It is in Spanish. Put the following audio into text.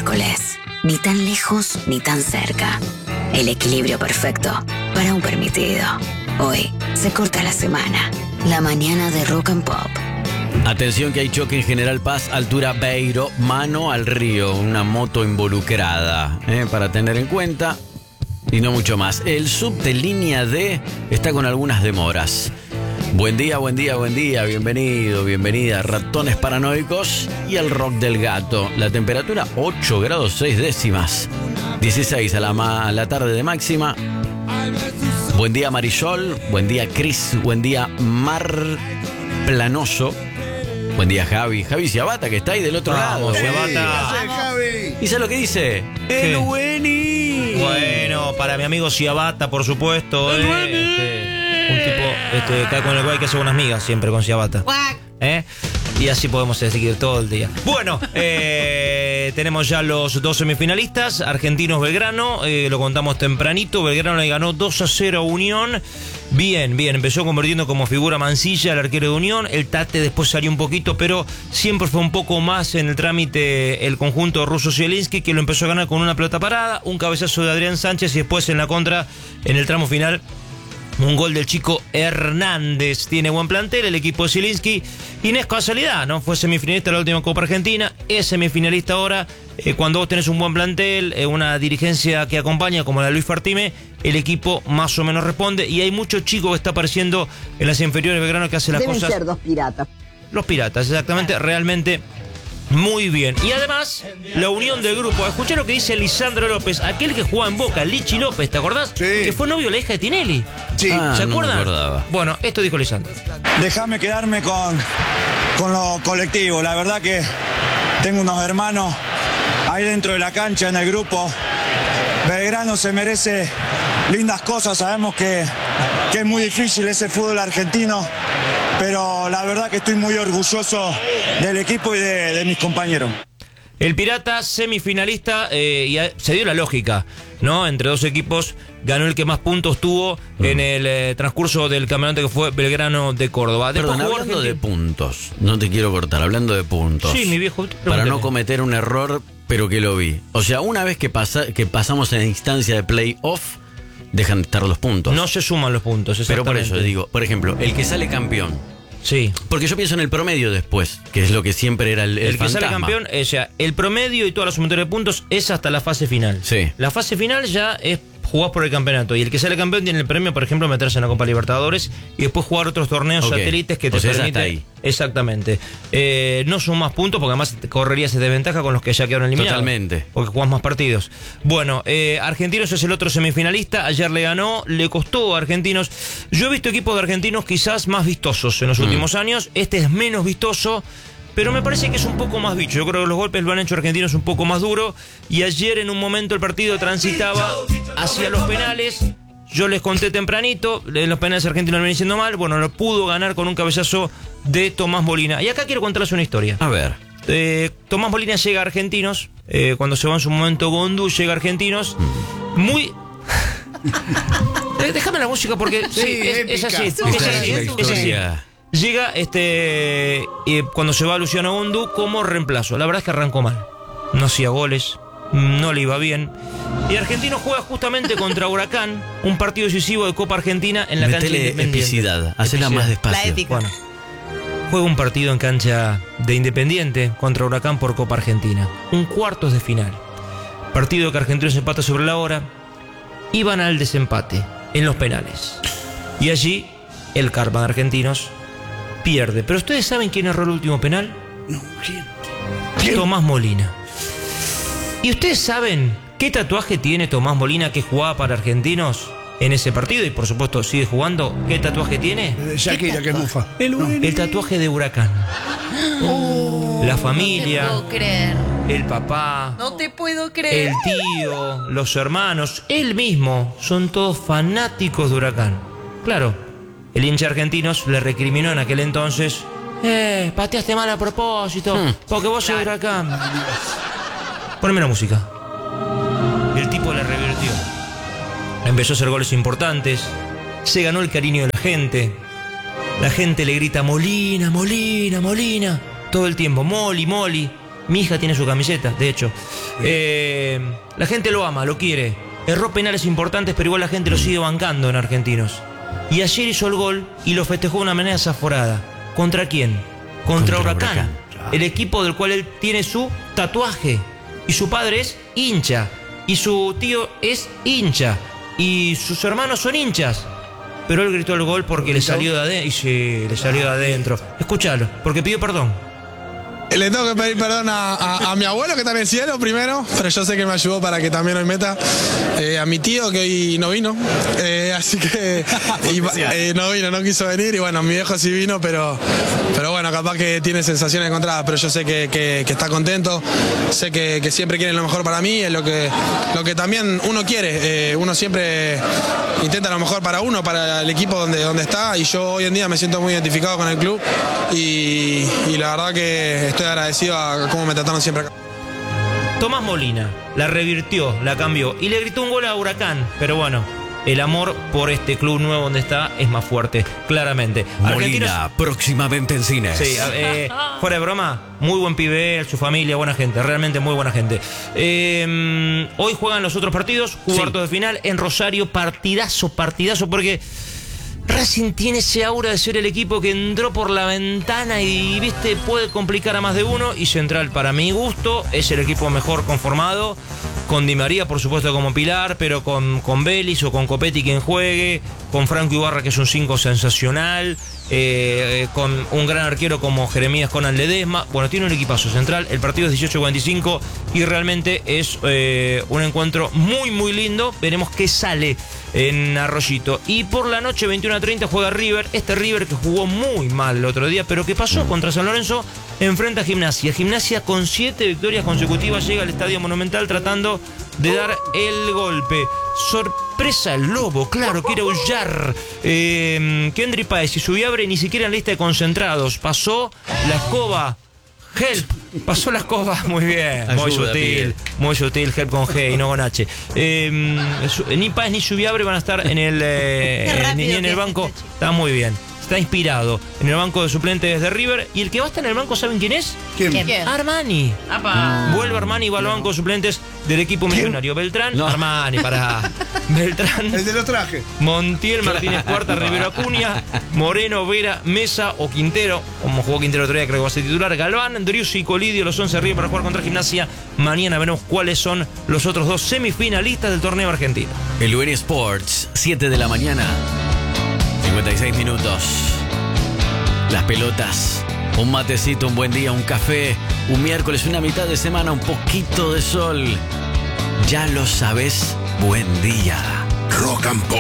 miércoles. Ni tan lejos ni tan cerca. El equilibrio perfecto para un permitido. Hoy se corta la semana. La mañana de Rock and Pop. Atención que hay choque en General Paz, altura Beiro, mano al río, una moto involucrada, para tener en cuenta y no mucho más. El subte línea D está con algunas demoras. Buen día, buen día, buen día, bienvenido, bienvenida, ratones paranoicos y el rock del gato. La temperatura 8 grados 6 décimas, 16 a la tarde de máxima. Buen día Marisol, buen día Cris, buen día Mar Planoso. Buen día Javi Ciabata, que está ahí del otro lado. Ciabata. ¿Y sabes lo que dice? ¡El Bueni! Bueno, para mi amigo Ciabata, por supuesto. Un tipo con el cual hay que hacer unas migas siempre con Ciabata. Y así podemos seguir todo el día. Bueno, tenemos ya los dos semifinalistas. Argentinos Belgrano, lo contamos tempranito. Belgrano le ganó 2-0 a Unión. Bien, empezó convirtiendo como figura Mancilla, el arquero de Unión. El Tate después salió un poquito, pero siempre fue un poco más en el trámite el conjunto ruso Zielinski, que lo empezó a ganar con una pelota parada, un cabezazo de Adrián Sánchez y después en la contra, en el tramo final, un gol del chico Hernández. Tiene buen plantel el equipo de Zielinski. Y no es casualidad, ¿no? Fue semifinalista de la última Copa Argentina, es semifinalista ahora. Cuando vos tenés un buen plantel, una dirigencia que acompaña como la de Luis Fartime, el equipo más o menos responde. Y hay mucho chico que está apareciendo en las inferiores de Belgrano que hace las cosas. Deben ser dos piratas. Los piratas, exactamente, realmente muy bien. Y además, la unión del grupo. Escuchá lo que dice Lisandro López, aquel que jugaba en Boca, Lichi López, ¿te acordás? Sí. Que fue novio de la hija de Tinelli. Sí. ¿Se acuerdan? No me acordaba. Bueno, esto dijo Lisandro. Déjame quedarme con lo colectivo. La verdad que tengo unos hermanos ahí dentro de la cancha, en el grupo. Belgrano se merece lindas cosas. Sabemos que es muy difícil ese fútbol argentino, pero la verdad que estoy muy orgulloso del equipo y de mis compañeros. El Pirata semifinalista, y se dio la lógica, ¿no? Entre dos equipos, ganó el que más puntos tuvo en el transcurso del campeonato, que fue Belgrano de Córdoba. Perdón, hablando de puntos, no te quiero cortar, hablando de puntos. Sí, mi viejo. Para no cometer un error, pero que lo vi. O sea, una vez que pasamos en la instancia de playoff, dejan de estar los puntos. No se suman los puntos, pero por exactamente. eso digo, por ejemplo, el que sale campeón. Sí. Porque yo pienso en el promedio después, que es lo que siempre era el que fantasma. sale campeón, o sea, el promedio y toda la sumatoria de puntos es hasta la fase final. Sí. La fase final ya es jugar por el campeonato. Y el que sale campeón tiene el premio, por ejemplo, meterse en la Copa Libertadores y después jugar otros torneos satélites que te permiten. Hasta ahí. Exactamente. No son más puntos porque además correrías de desventaja con los que ya quedaron eliminados. Totalmente. Porque jugás más partidos. Bueno, Argentinos es el otro semifinalista. Ayer le ganó, le costó a Argentinos. Yo he visto equipos de argentinos quizás más vistosos en los últimos años. Este es menos vistoso, pero me parece que es un poco más bicho. Yo creo que los golpes lo han hecho Argentinos un poco más duro. Y ayer en un momento el partido transitaba hacia los penales. Yo les conté tempranito, los penales argentinos lo venían diciendo mal. Bueno, lo pudo ganar con un cabezazo de Tomás Molina. Y acá quiero contarles una historia. A ver. Tomás Molina llega a Argentinos. Cuando se va en su momento Gondú, llega a Argentinos. Muy... Déjame la música porque sí, es así. Es así. Llega cuando se va Luciano Gondú como reemplazo. La verdad es que arrancó mal. No hacía goles, no le iba bien. Y Argentinos juega justamente contra Huracán, un partido decisivo de Copa Argentina en la cancha de Independiente. Epicidad, hacela más despacio. Bueno, juega un partido en cancha de Independiente contra Huracán por Copa Argentina. Un cuartos de final. Partido que Argentinos empata sobre la hora. Iban al desempate en los penales. Y allí el karma de Argentinos pierde. Pero ¿ustedes saben quién erró el último penal? No, ¿quién? Tomás Molina. ¿Y ustedes saben qué tatuaje tiene Tomás Molina, que jugaba para Argentinos en ese partido? Y por supuesto sigue jugando. ¿Qué tatuaje tiene? Shakira, que mufa. El tatuaje de Huracán. La familia, No te puedo creer. el papá, No te puedo creer. el tío, los hermanos, él mismo, son todos fanáticos de Huracán. Claro, el hincha Argentinos le recriminó en aquel entonces: pateaste mal a propósito, porque vos sos de Huracán. Poneme la música. El tipo le revirtió. Empezó a hacer goles importantes. Se ganó el cariño de la gente. La gente le grita: Molina, Molina, Molina. Todo el tiempo, Moli, Moli. Mi hija tiene su camiseta, de hecho. La gente lo ama, lo quiere. Erró penales importantes, pero igual la gente lo sigue bancando en Argentinos. Y ayer hizo el gol y lo festejó de una manera desaforada. ¿Contra quién? Contra Huracán. El equipo del cual él tiene su tatuaje. Y su padre es hincha. Y su tío es hincha. Y sus hermanos son hinchas. Pero él gritó el gol porque le salió de adentro. Y sí, le salió de adentro. Escúchalo, porque pidió perdón. Le tengo que pedir perdón a mi abuelo que está en el cielo primero, pero yo sé que me ayudó para que también hoy meta. A mi tío que hoy no vino, así que no quiso venir. Y bueno, mi viejo sí vino, pero bueno, capaz que tiene sensaciones encontradas, pero yo sé que está contento. Sé que siempre quieren lo mejor para mí, es lo que también uno quiere. Uno siempre intenta lo mejor para uno, para el equipo donde está, y yo hoy en día me siento muy identificado con el club y la verdad que estoy agradecido a cómo me trataron siempre acá. Tomás Molina la revirtió, la cambió y le gritó un gol a Huracán, pero bueno, el amor por este club nuevo donde está es más fuerte, claramente. Molina, próximamente en cines. Sí, fuera de broma, muy buen pibe, su familia, buena gente, realmente muy buena gente. Hoy juegan los otros partidos, cuartos de final en Rosario, partidazo, porque Racing tiene ese aura de ser el equipo que entró por la ventana y, viste, puede complicar a más de uno. Y Central, para mi gusto, es el equipo mejor conformado. Con Di María, por supuesto, como pilar, pero con Vélez o con Copetti quien juegue, con Franco Ibarra, que es un 5 sensacional, con un gran arquero como Jeremías Conan Ledesma. Bueno, tiene un equipazo Central. El partido es 18:45 y realmente es un encuentro muy, muy lindo. Veremos qué sale en Arroyito. Y por la noche, 21:30, juega River. Este River que jugó muy mal el otro día, pero que pasó contra San Lorenzo, enfrenta a Gimnasia. Gimnasia con 7 victorias consecutivas llega al Estadio Monumental tratando de dar el golpe. Sorpresa el Lobo, claro, quiere aullar. Kendry Páez y Subiabre ni siquiera en lista de concentrados. Pasó la escoba. Help, pasó la escoba, muy bien, Ayuda, muy sutil, help con G y no con H. Ni Páez ni Subiabre van a estar en el banco, está muy bien. Está inspirado en el banco de suplentes de River. Y el que va a estar en el banco, ¿saben quién es? ¿Quién? Armani. Vuelve Armani y va al banco de suplentes del equipo millonario. Beltrán, no. Armani, para Beltrán. El de los trajes. Montiel, Martínez Cuarta, Rivero Acuña, Moreno, Vera, Mesa o Quintero, como jugó Quintero otro día, creo que va a ser titular. Galván, Driussi y Colidio, los 11 arriba para jugar contra Gimnasia. Mañana veremos cuáles son los otros dos semifinalistas del torneo argentino. El UN Sports, 7 de la mañana. 56 minutos. Las pelotas, un matecito, un buen día, un café, un miércoles, una mitad de semana, un poquito de sol. Ya lo sabes, buen día. Rock and Pop.